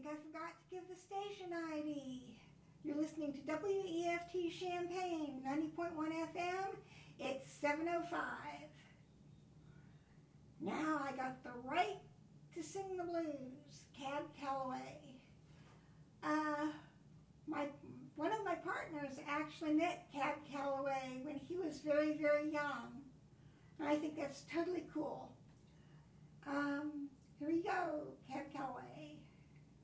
think I forgot to give the station ID. You're listening to WEFT Champaign, 90.1 FM. It's 7:05. Now I got the right to sing the blues, Cab Calloway. One of my partners actually met Cab Calloway when he was very, very young. And I think that's totally cool. Here we go, Cab Calloway.